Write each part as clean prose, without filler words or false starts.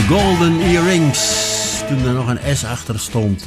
Golden Earrings. Toen er nog een S achter stond,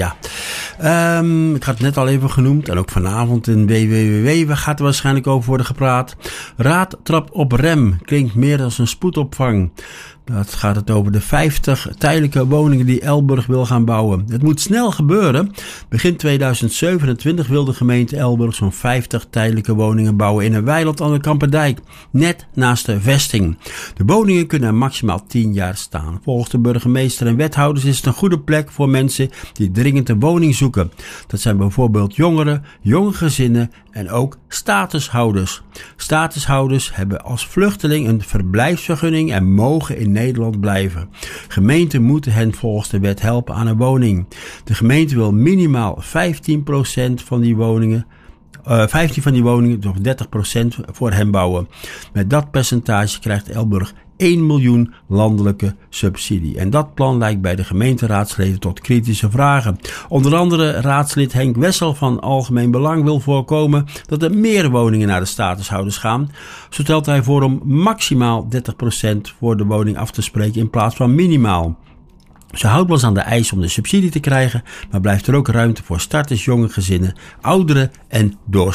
ik had het net al even genoemd. En ook vanavond in WWW gaat er waarschijnlijk over worden gepraat. Raad trap op rem. Klinkt meer als een spoedopvang. Dat gaat het over de 50 tijdelijke woningen die Elburg wil gaan bouwen. Het moet snel gebeuren. Begin 2027 wil de gemeente Elburg zo'n 50 tijdelijke woningen bouwen in een weiland aan de Kamperdijk, net naast de vesting. De woningen kunnen er maximaal 10 jaar staan. Volgens de burgemeester en wethouders is het een goede plek voor mensen die dringend een woning zoeken. Dat zijn bijvoorbeeld jongeren, jonge gezinnen en ook statushouders. Statushouders hebben als vluchteling een verblijfsvergunning en mogen in Nederland blijven. Gemeenten moeten hen volgens de wet helpen aan een woning. De gemeente wil minimaal 15% van die woningen, 15 van die woningen, nog 30% voor hen bouwen. Met dat percentage krijgt Elburg 1 miljoen landelijke subsidie. En dat plan lijkt bij de gemeenteraadsleden tot kritische vragen. Onder andere raadslid Henk Wessel van Algemeen Belang wil voorkomen dat er meer woningen naar de statushouders gaan. Zo stelt hij voor om maximaal 30% voor de woning af te spreken in plaats van minimaal. Ze houdt wel eens aan de eis om de subsidie te krijgen, maar blijft er ook ruimte voor starters, jonge gezinnen, ouderen en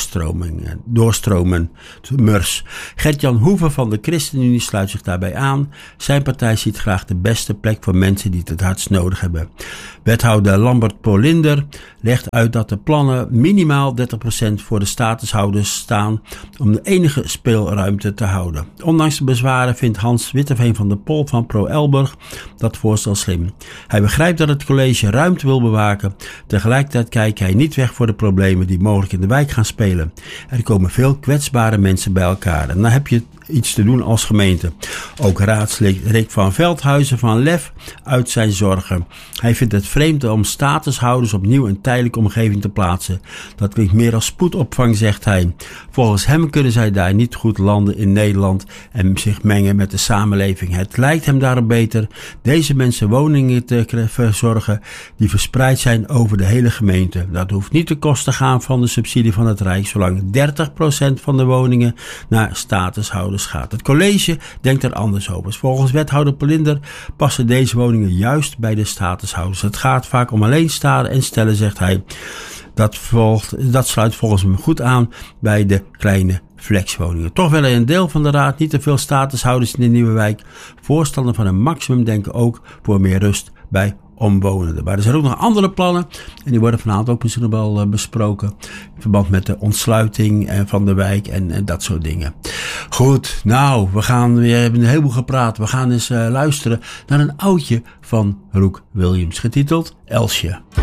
doorstromers. Gert-Jan Hoeven van de ChristenUnie sluit zich daarbij aan. Zijn partij ziet graag de beste plek voor mensen die het hardst nodig hebben. Wethouder Lambert Polinder legt uit dat de plannen minimaal 30% voor de statushouders staan om de enige speelruimte te houden. Ondanks de bezwaren vindt Hans Witteveen van de Pol van Pro Elburg dat voorstel slim. Hij begrijpt dat het college ruimte wil bewaken. Tegelijkertijd kijkt hij niet weg voor de problemen die mogelijk in de wijk gaan spelen. Er komen veel kwetsbare mensen bij elkaar en dan heb je iets te doen als gemeente. Ook raadslid Rick van Veldhuizen van LEF uit zijn zorgen. Hij vindt het vreemd om statushouders opnieuw een tijdelijke omgeving te plaatsen. Dat klinkt meer als spoedopvang, zegt hij. Volgens hem kunnen zij daar niet goed landen in Nederland en zich mengen met de samenleving. Het lijkt hem daarom beter deze mensen woningen te verzorgen die verspreid zijn over de hele gemeente. Dat hoeft niet ten koste te gaan van de subsidie van het Rijk, zolang 30% van de woningen naar statushouders gaat. Het college denkt er anders over. Volgens wethouder Polinder passen deze woningen juist bij de statushouders. Het gaat vaak om alleen staren en stellen, zegt hij. Dat sluit volgens hem goed aan bij de kleine flexwoningen. Toch willen een deel van de raad niet te veel statushouders in de nieuwe wijk. Voorstander van een maximum denken ook voor meer rust bij omwonenden. Maar er zijn ook nog andere plannen en die worden vanavond ook misschien nog wel besproken in verband met de ontsluiting van de wijk en dat soort dingen. Goed, nou, we hebben een heleboel gepraat. We gaan eens luisteren naar een oudje van Roek Williams, getiteld Elsje.